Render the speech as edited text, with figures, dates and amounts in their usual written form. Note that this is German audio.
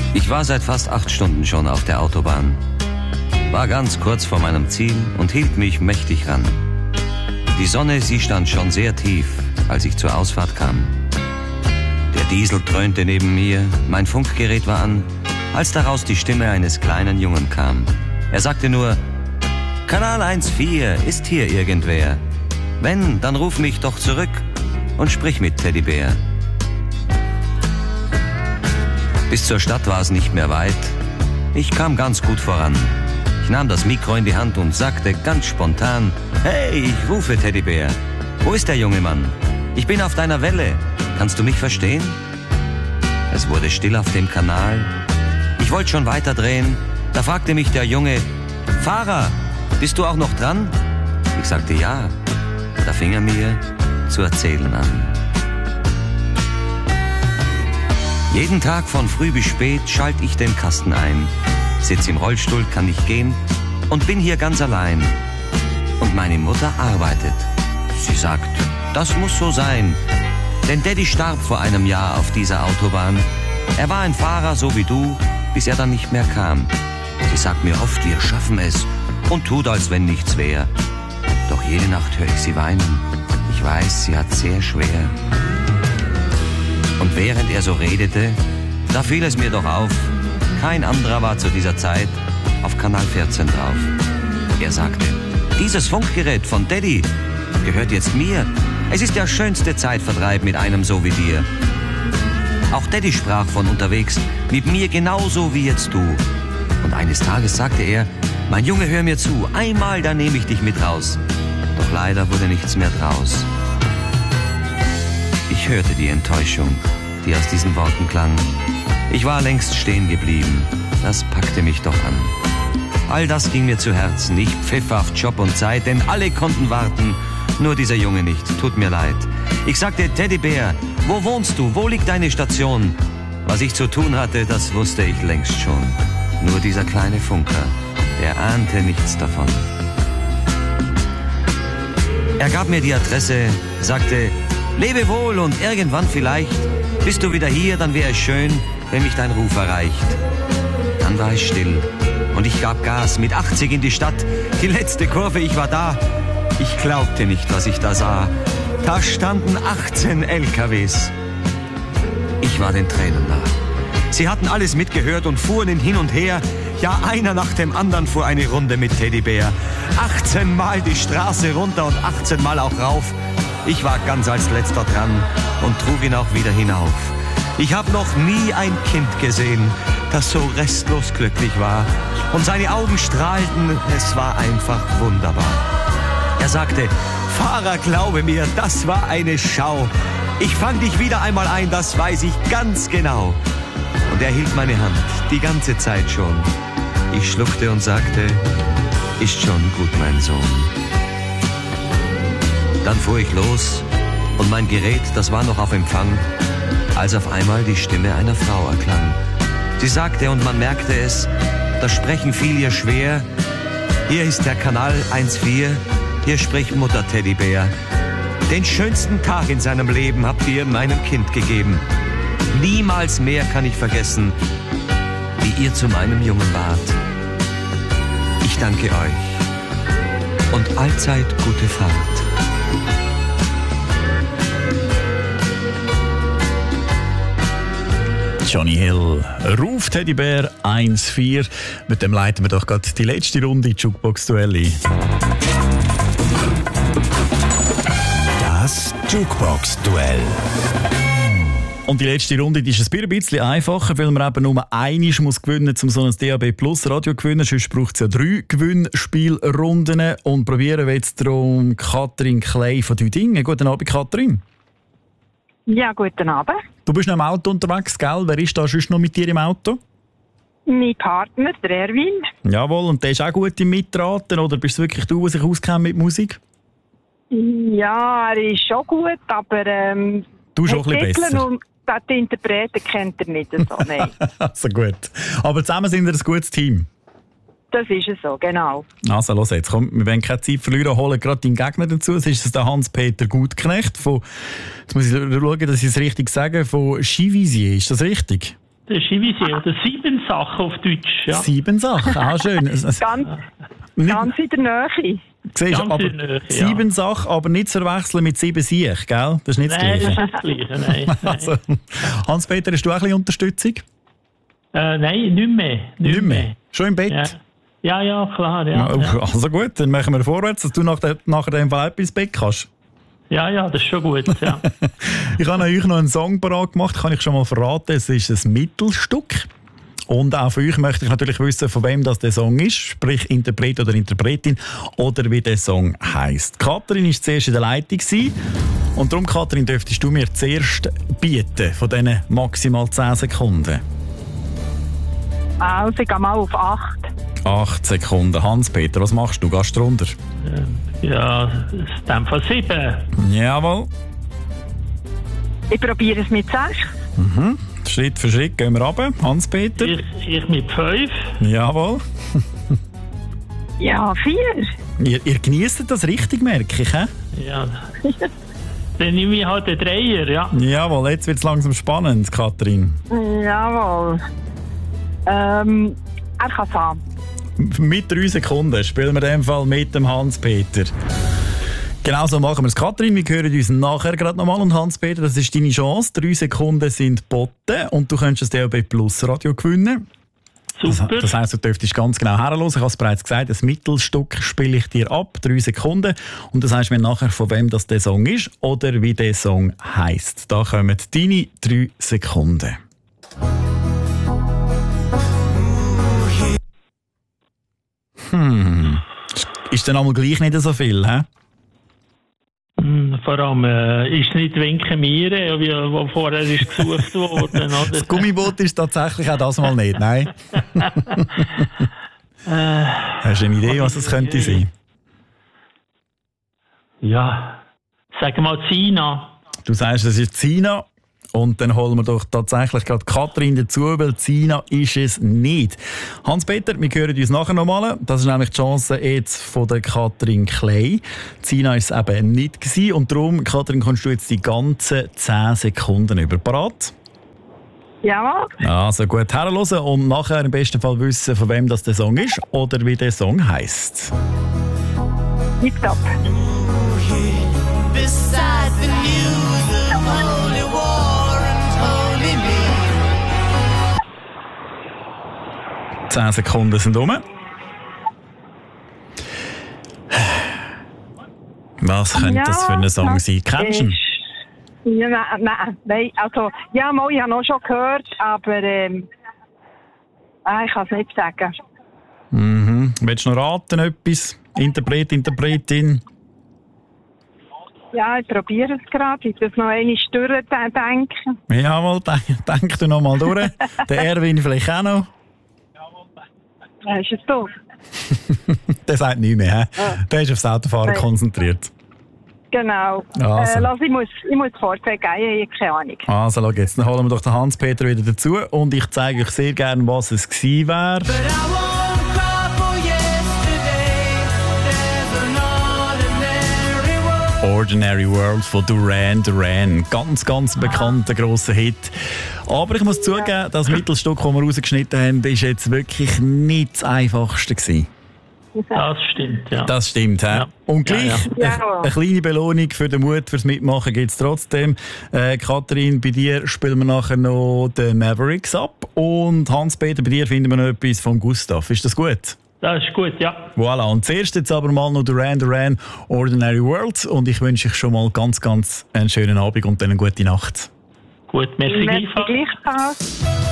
Ich war seit fast 8 Stunden schon auf der Autobahn. War ganz kurz vor meinem Ziel und hielt mich mächtig ran. Die Sonne, sie stand schon sehr tief, als ich zur Ausfahrt kam. Der Diesel dröhnte neben mir, mein Funkgerät war an, als daraus die Stimme eines kleinen Jungen kam. Er sagte nur: Kanal 1,4, ist hier irgendwer? Wenn, dann ruf mich doch zurück und sprich mit Teddybär. Bis zur Stadt war es nicht mehr weit. Ich kam ganz gut voran. Ich nahm das Mikro in die Hand und sagte ganz spontan: Hey, ich rufe Teddybär. Wo ist der junge Mann? Ich bin auf deiner Welle. Kannst du mich verstehen? Es wurde still auf dem Kanal. Ich wollte schon weiterdrehen. Da fragte mich der Junge: Fahrer, bist du auch noch dran? Ich sagte ja. Da fing er mir zu erzählen an. Jeden Tag von früh bis spät schalte ich den Kasten ein. Sitz im Rollstuhl, kann nicht gehen und bin hier ganz allein. Und meine Mutter arbeitet. Sie sagt, das muss so sein. Denn Daddy starb vor einem Jahr auf dieser Autobahn. Er war ein Fahrer, so wie du, bis er dann nicht mehr kam. Sie sagt mir oft, wir schaffen es und tut, als wenn nichts wär. Doch jede Nacht höre ich sie weinen. Ich weiß, sie hat sehr schwer. Und während er so redete, da fiel es mir doch auf, kein anderer war zu dieser Zeit auf Kanal 14 drauf. Er sagte, dieses Funkgerät von Daddy gehört jetzt mir. Es ist der schönste Zeitvertreib mit einem so wie dir. Auch Daddy sprach von unterwegs, mit mir genauso wie jetzt du. Und eines Tages sagte er, mein Junge, hör mir zu, einmal, da nehme ich dich mit raus. Doch leider wurde nichts mehr draus. Ich hörte die Enttäuschung, die aus diesen Worten klang. Ich war längst stehen geblieben, das packte mich doch an. All das ging mir zu Herzen, ich pfiff auf Job und Zeit, denn alle konnten warten, nur dieser Junge nicht, tut mir leid. Ich sagte, Teddybär, wo wohnst du, wo liegt deine Station? Was ich zu tun hatte, das wusste ich längst schon. Nur dieser kleine Funker, der ahnte nichts davon. Er gab mir die Adresse, sagte, lebe wohl und irgendwann vielleicht bist du wieder hier, dann wäre es schön, wenn mich dein Ruf erreicht. Dann war es still und ich gab Gas mit 80 in die Stadt. Die letzte Kurve, ich war da. Ich glaubte nicht, was ich da sah. Da standen 18 LKWs. Ich war den Tränen nah. Sie hatten alles mitgehört und fuhren hin und her. Ja, einer nach dem anderen fuhr eine Runde mit Teddybär. 18 Mal die Straße runter und 18 Mal auch rauf. Ich war ganz als letzter dran und trug ihn auch wieder hinauf. Ich habe noch nie ein Kind gesehen, das so restlos glücklich war. Und seine Augen strahlten, es war einfach wunderbar. Er sagte, Fahrer, glaube mir, das war eine Schau. Ich fang dich wieder einmal ein, das weiß ich ganz genau. Und er hielt meine Hand, die ganze Zeit schon. Ich schluckte und sagte, ist schon gut, mein Sohn. Dann fuhr ich los und mein Gerät, das war noch auf Empfang, als auf einmal die Stimme einer Frau erklang. Sie sagte, und man merkte es, das Sprechen fiel ihr schwer, hier ist der Kanal 1,4, hier spricht Mutter Teddybär. Den schönsten Tag in seinem Leben habt ihr meinem Kind gegeben. Niemals mehr kann ich vergessen, wie ihr zu meinem Jungen wart. Ich danke euch und allzeit gute Fahrt. Johnny Hill, Ruf Teddybär 1,4. Mit dem leiten wir doch gerade die letzte Runde Jukebox-Duell ein. Das Jukebox-Duell. Und die letzte Runde die ist ein bisschen einfacher, weil man eben nur einmal muss gewinnen muss, um so ein DAB Plus Radio zu gewinnen. Sonst braucht es ja 3 Gewinnspielrunden. Und probieren wir jetzt darum Katrin Klei von Düdingen. Guten Abend, Katrin. Ja, guten Abend. Du bist noch im Auto unterwegs, gell? Wer ist da sonst noch mit dir im Auto? Mein Partner, der Erwin. Jawohl, und der ist auch gut im Mitraten, oder bist du wirklich du, der sich auskennt mit Musik? Ja, er ist schon gut, aber du schon ein bisschen besser. Und die Interpreten kennt er nicht so, nein. Also gut. Aber zusammen sind wir ein gutes Team. Das ist es so, genau. Also los jetzt, komm, wir wollen keine Zeit verlieren, holen gerade deinen Gegner dazu. Es ist der Hans-Peter Gutknecht von, jetzt muss ich schauen, dass ich es richtig sage, von Chivisier. Ist das richtig? Der Skivisee oder 7 Sachen auf Deutsch. Ja. 7 Sachen, auch schön. Ganz in der Nähe. Siehst, Ganz aber in der Nähe, 7 Sachen, aber nicht zu verwechseln mit 7 Siech, gell? Das ist nicht das Nein, das Gleiche. ist nicht das Gleiche. Nein, nein. Also, Hans-Peter, hast du auch ein bisschen Unterstützung? Nein, nicht mehr. Nicht mehr. Schon im Bett? Ja, klar. Ja. Also gut, dann machen wir vorwärts, dass du nachher dem Fall ins Bett kannst. Ja, das ist schon gut. Ja. Ich habe euch noch einen Song parat gemacht, kann ich schon mal verraten. Es ist ein Mittelstück. Und auch von euch möchte ich natürlich wissen, von wem das der Song ist, sprich Interpret oder Interpretin, oder wie der Song heisst. Katrin war zuerst in der Leitung. Und darum, Katrin, dürftest du mir zuerst bieten von diesen maximal 10 Sekunden. Also, ich gehe mal auf 8. 8 Sekunden. Hans-Peter, was machst du? Gehst du runter? Ja, es ist dann von 7. Jawohl. Ich probiere es mit 6. Schritt für Schritt gehen wir runter. Hans-Peter? Ich mit 5. Jawohl. Ja, 4. Ihr genießt das richtig, merke ich, he? Ja. Dann nehme ich halt den Dreier, ja. Jawohl, jetzt wird es langsam spannend, Katrin. Jawohl. Er kann es haben. Mit 3 Sekunden spielen wir in dem Fall mit dem Hans-Peter. Genau so machen wir es. Katrin, wir hören uns nachher gerade nochmal. Und Hans-Peter, das ist deine Chance. 3 Sekunden sind geboten und du könntest das DAB Plus Radio gewinnen. Super. Das heisst, du dürftest ganz genau herhören. Ich habe es bereits gesagt, ein Mittelstück spiele ich dir ab, 3 Sekunden. Und das sagst mir nachher, von wem das der Song ist oder wie der Song heisst. Da kommen deine 3 Sekunden. Ist dann einmal gleich nicht so viel, hä? Vor allem ist nicht Winken mir, wie vorher ist gesucht worden. Oder? Das Gummiboot ist tatsächlich auch das mal nicht, nein. Hast du eine Idee, was es könnte sein? Ja, sag mal Zina. Du sagst, es ist Zina. Und dann holen wir doch tatsächlich gerade Katrin dazu, weil Zina ist es nicht. Hans-Peter, wir hören uns nachher nochmal. Das ist nämlich die Chance jetzt von der Katrin Klei. Zina war es eben nicht gewesen. Und darum, Katrin, kommst du jetzt die ganzen 10 Sekunden über. Parat? Jawohl. Also gut, herhören und nachher im besten Fall wissen, von wem das der Song ist oder wie der Song heisst. Tipptopp. Beside the news of holy war and holy me. 10 Sekunden sind um. Was könnte das für ein Song sein? Kennst du ihn? Ja, nein. Also, ja, mal, ich habe noch schon gehört, aber ich kann es nicht sagen. Willst du noch raten, etwas? Interpretin? Ja, ich probiere es gerade. Ich muss noch eine Stunde denken. Jawohl, denk du noch mal durch. Der Erwin vielleicht auch noch. Ist es doof? Der sagt nichts mehr. He? Der ist aufs Autofahren konzentriert. Genau. Also. Ich muss vorzeigen, ich habe keine Ahnung. Also, schau jetzt. Dann holen wir doch den Hans-Peter wieder dazu. Und ich zeige euch sehr gerne, was es gewesen wäre. But I won't cry for yesterday. There's an ordinary world. Ordinary World von Duran. Ganz bekannter, grosser Hit. Aber ich muss zugeben, das Mittelstück, das wir rausgeschnitten haben, ist jetzt wirklich nicht das Einfachste gewesen. Das stimmt, ja. Das stimmt, hä? Ja. Und gleich Ja. eine kleine Belohnung für den Mut, fürs Mitmachen gibt es trotzdem. Katrin, bei dir spielen wir nachher noch den Mavericks ab. Und Hans-Peter, bei dir finden wir noch etwas von Gustav. Ist das gut? Das ist gut, ja. Voilà, und zuerst jetzt aber mal noch Duran, Ordinary World. Und ich wünsche euch schon mal ganz einen schönen Abend und dann eine gute Nacht. Gut, merci Merci gleichfalls. gleichfalls.